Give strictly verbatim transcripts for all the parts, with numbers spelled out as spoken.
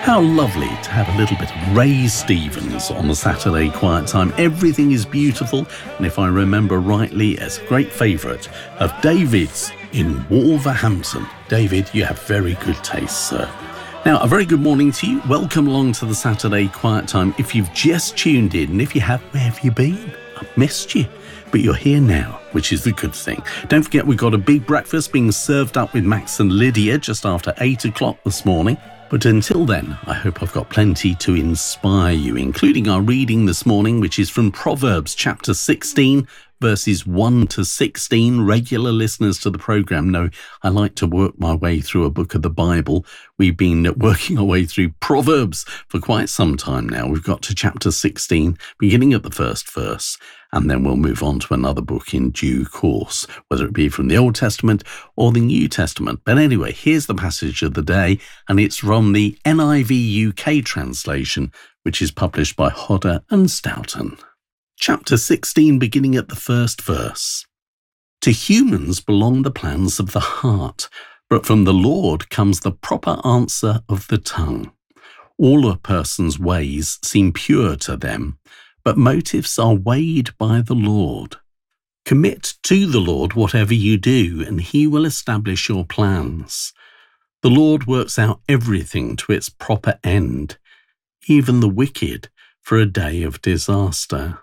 How lovely to have a little bit of Ray Stevens on the Saturday Quiet Time. Everything is beautiful, and if I remember rightly, it's a great favourite of David's in Wolverhampton. David, you have very good taste, sir. Now, a very good morning to you. Welcome along to the Saturday Quiet Time. If you've just tuned in, and if you have, where have you been? I've missed you. But you're here now, which is the good thing. Don't forget, we've got a big breakfast being served up with Max and Lydia just after eight o'clock this morning. But until then, I hope I've got plenty to inspire you, including our reading this morning, which is from Proverbs chapter sixteen, verses one to sixteen. Regular listeners to the programme know I like to work my way through a book of the Bible. We've been working our way through Proverbs for quite some time now. We've got to chapter sixteen, beginning at the first verse, and then we'll move on to another book in due course, whether it be from the Old Testament or the New Testament. But anyway, here's the passage of the day, and it's from the N I V U K translation, which is published by Hodder and Stoughton. Chapter sixteen, beginning at the first verse. To humans belong the plans of the heart, but from the Lord comes the proper answer of the tongue. All a person's ways seem pure to them, but motives are weighed by the Lord. Commit to the Lord whatever you do, and he will establish your plans. The Lord works out everything to its proper end, even the wicked for a day of disaster.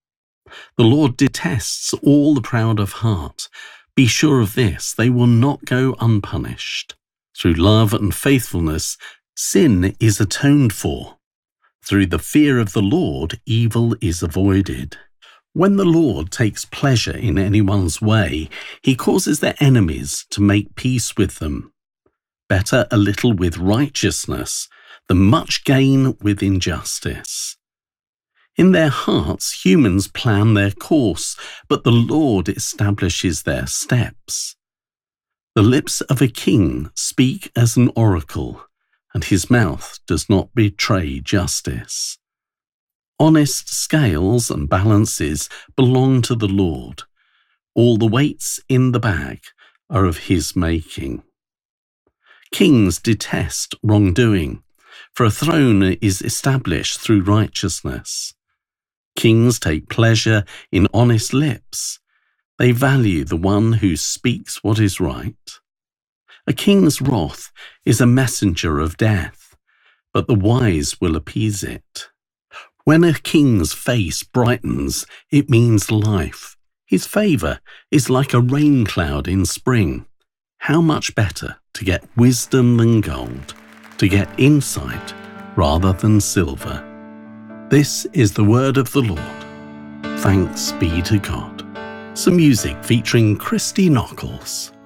The Lord detests all the proud of heart. Be sure of this, they will not go unpunished. Through love and faithfulness, sin is atoned for. Through the fear of the Lord, evil is avoided. When the Lord takes pleasure in anyone's way, he causes their enemies to make peace with them. Better a little with righteousness than much gain with injustice. In their hearts, humans plan their course, but the Lord establishes their steps. The lips of a king speak as an oracle, and his mouth does not betray justice. Honest scales and balances belong to the Lord. All the weights in the bag are of his making. Kings detest wrongdoing, for a throne is established through righteousness. Kings take pleasure in honest lips. They value the one who speaks what is right. A king's wrath is a messenger of death, but the wise will appease it. When a king's face brightens, it means life. His favour is like a rain cloud in spring. How much better to get wisdom than gold, to get insight rather than silver. This is the word of the Lord. Thanks be to God. Some music featuring Christy Nockels.